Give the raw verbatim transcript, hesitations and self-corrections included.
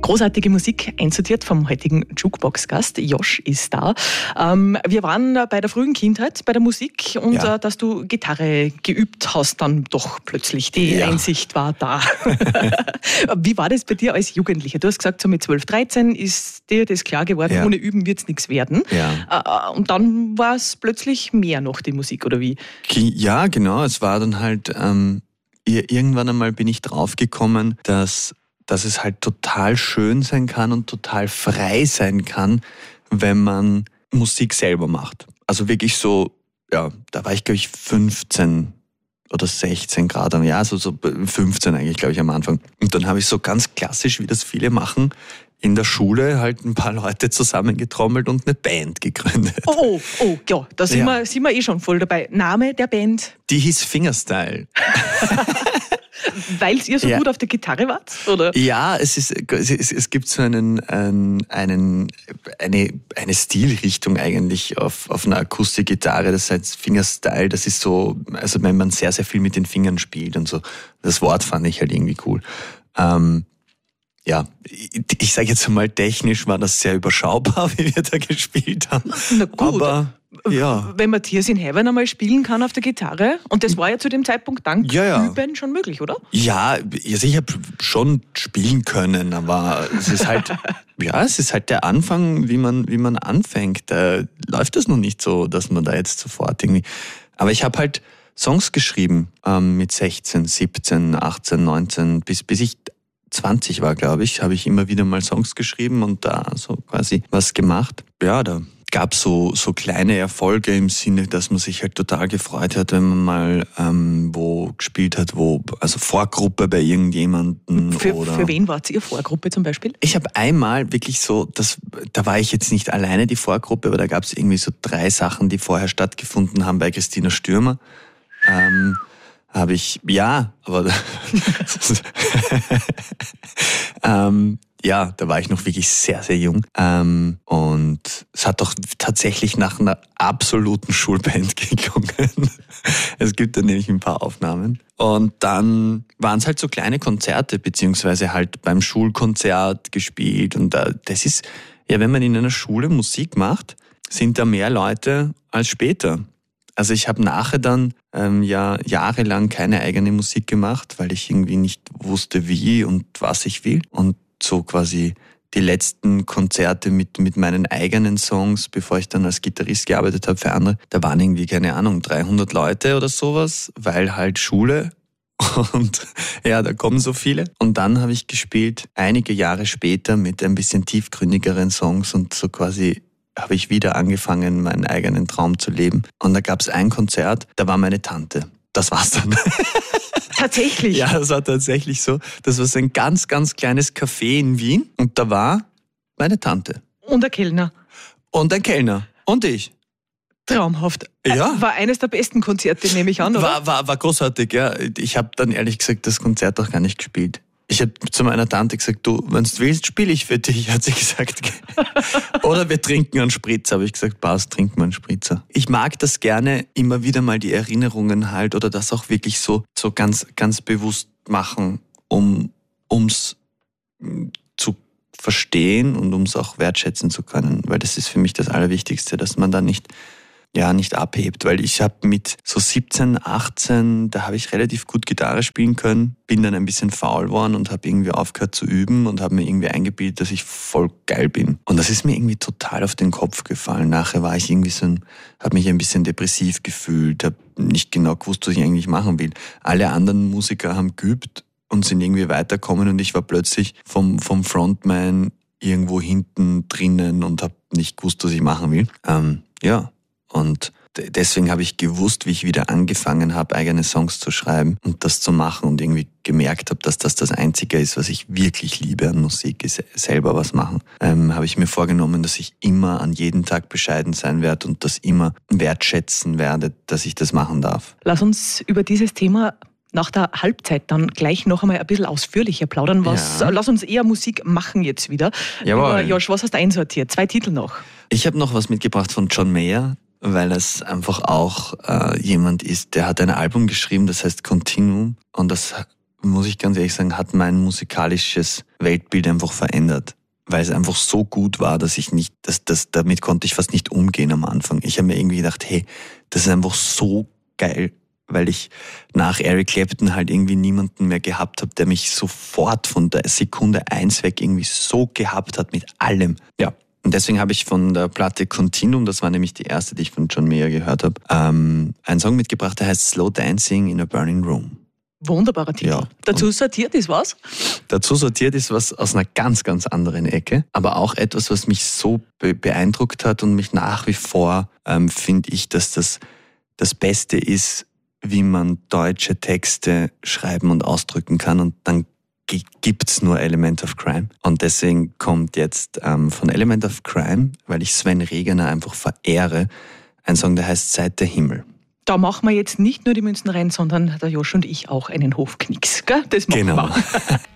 Großartige Musik einsortiert vom heutigen Jukebox-Gast. Josh ist da. Ähm, wir waren bei der frühen Kindheit, bei der Musik und ja. äh, dass du Gitarre geübt hast, dann doch plötzlich die ja. Einsicht war da. Wie war das bei dir als Jugendlicher? Du hast gesagt, so mit zwölf, dreizehn ist dir das klar geworden, ja. ohne Üben wird es nichts werden. Ja. Äh, und dann war es plötzlich mehr noch die Musik, oder wie? Ja, genau. Es war dann halt, ähm, irgendwann einmal bin ich draufgekommen, dass dass es halt total schön sein kann und total frei sein kann, wenn man Musik selber macht. Also wirklich so, ja, da war ich, glaube ich, fünfzehn oder sechzehn Grad am Jahr, also so fünfzehn eigentlich, glaube ich, am Anfang. Und dann habe ich so ganz klassisch, wie das viele machen, in der Schule halt ein paar Leute zusammengetrommelt und eine Band gegründet. Oh, oh, ja, da sind, ja. Wir, sind wir eh schon voll dabei. Name der Band? Die hieß Fingerstyle. Weil ihr so ja. gut auf der Gitarre wart? Oder? Ja, es, ist, es, ist, es gibt so einen, einen, einen, eine, eine Stilrichtung eigentlich auf, auf einer Akustikgitarre, das heißt Fingerstyle, das ist so, also wenn man sehr, sehr viel mit den Fingern spielt und so. Das Wort fand ich halt irgendwie cool. Ähm, ja, ich, ich sage jetzt mal, technisch war das sehr überschaubar, wie wir da gespielt haben. Na gut. Aber ja. Wenn Matthias in Heaven einmal spielen kann auf der Gitarre, und das war ja zu dem Zeitpunkt dank ja, ja. Üben schon möglich, oder? Ja, also ich habe schon spielen können, aber es ist halt, ja, es ist halt der Anfang, wie man, wie man anfängt. Da läuft das noch nicht so, dass man da jetzt sofort irgendwie. Aber ich habe halt Songs geschrieben ähm, mit sechzehn, siebzehn, achtzehn, neunzehn, bis, bis ich zwanzig war, glaube ich, habe ich immer wieder mal Songs geschrieben und da so quasi was gemacht. Ja, da gab so so kleine Erfolge im Sinne, dass man sich halt total gefreut hat, wenn man mal ähm, wo gespielt hat, wo also Vorgruppe bei irgendjemandem. Für, oder für wen wart ihr Vorgruppe zum Beispiel? Ich habe einmal wirklich so, das, da war ich jetzt nicht alleine die Vorgruppe, aber da gab es irgendwie so drei Sachen, die vorher stattgefunden haben bei Christina Stürmer. Ähm, habe ich, ja, aber ähm, ja, da war ich noch wirklich sehr, sehr jung. Ähm, und es hat doch tatsächlich nach einer absoluten Schulband geklungen. Es gibt da nämlich ein paar Aufnahmen. Und dann waren es halt so kleine Konzerte, beziehungsweise halt beim Schulkonzert gespielt. Und da, das ist, ja, wenn man in einer Schule Musik macht, sind da mehr Leute als später. Also ich habe nachher dann ähm, ja jahrelang keine eigene Musik gemacht, weil ich irgendwie nicht wusste, wie und was ich will. Und so quasi die letzten Konzerte mit mit meinen eigenen Songs, bevor ich dann als Gitarrist gearbeitet habe für andere, da waren irgendwie, keine Ahnung, dreihundert Leute oder sowas, weil halt Schule und ja, da kommen so viele. Und dann habe ich gespielt, einige Jahre später mit ein bisschen tiefgründigeren Songs und so quasi habe ich wieder angefangen, meinen eigenen Traum zu leben. Und da gab es ein Konzert, da war meine Tante. Das war's dann. Tatsächlich? Ja, das war tatsächlich so. Das war so ein ganz, ganz kleines Café in Wien und da war meine Tante. Und der Kellner. Und ein Kellner. Und ich. Traumhaft. Ja. War eines der besten Konzerte, nehme ich an, oder? War, war, war großartig, ja. Ich habe dann ehrlich gesagt das Konzert auch gar nicht gespielt. Ich habe zu meiner Tante gesagt, du, wenn du willst, spiele ich für dich, hat sie gesagt. Oder wir trinken einen Spritzer, habe ich gesagt, passt, trinken wir einen Spritzer. Ich mag das gerne, immer wieder mal die Erinnerungen halt oder das auch wirklich so, so ganz, ganz bewusst machen, um ums zu verstehen und um es auch wertschätzen zu können, weil das ist für mich das Allerwichtigste, dass man da nicht ja, nicht abhebt, weil ich habe mit so siebzehn, achtzehn, da habe ich relativ gut Gitarre spielen können, bin dann ein bisschen faul geworden und habe irgendwie aufgehört zu üben und habe mir irgendwie eingebildet, dass ich voll geil bin. Und das ist mir irgendwie total auf den Kopf gefallen. Nachher war ich irgendwie so ein, habe mich ein bisschen depressiv gefühlt, habe nicht genau gewusst, was ich eigentlich machen will. Alle anderen Musiker haben geübt und sind irgendwie weitergekommen und ich war plötzlich vom, vom Frontman irgendwo hinten drinnen und habe nicht gewusst, was ich machen will. Ähm, ja. Und deswegen habe ich gewusst, wie ich wieder angefangen habe, eigene Songs zu schreiben und das zu machen und irgendwie gemerkt habe, dass das das Einzige ist, was ich wirklich liebe an Musik, ist selber was machen. Ähm, habe ich mir vorgenommen, dass ich immer an jedem Tag bescheiden sein werde und das immer wertschätzen werde, dass ich das machen darf. Lass uns über dieses Thema nach der Halbzeit dann gleich noch einmal ein bisschen ausführlicher plaudern. Was, ja. Lass uns eher Musik machen jetzt wieder. Jawohl. Josh, was hast du einsortiert? Zwei Titel noch. Ich habe noch was mitgebracht von John Mayer, weil es einfach auch äh, jemand ist, der hat ein Album geschrieben, das heißt Continuum und das muss ich ganz ehrlich sagen, hat mein musikalisches Weltbild einfach verändert. Weil es einfach so gut war, dass ich nicht, dass, dass, damit konnte ich fast nicht umgehen am Anfang. Ich habe mir irgendwie gedacht, hey, das ist einfach so geil, weil ich nach Eric Clapton halt irgendwie niemanden mehr gehabt habe, der mich sofort von der Sekunde eins weg irgendwie so gehabt hat mit allem. Ja. Und deswegen habe ich von der Platte Continuum, das war nämlich die erste, die ich von John Mayer gehört habe, ähm, einen Song mitgebracht, der heißt Slow Dancing in a Burning Room. Wunderbarer Titel. Ja. Dazu sortiert ist was? Dazu sortiert ist was aus einer ganz, ganz anderen Ecke, aber auch etwas, was mich so be- beeindruckt hat und mich nach wie vor ähm, finde ich, dass das das Beste ist, wie man deutsche Texte schreiben und ausdrücken kann, und dann g- gibt's nur Element of Crime. Und deswegen kommt jetzt ähm, von Element of Crime, weil ich Sven Regener einfach verehre, ein Song, der heißt Seit der Himmel. Da machen wir jetzt nicht nur die Münzen rein, sondern der Josch und ich auch einen Hofknicks. Gell? Das machen Genau. wir.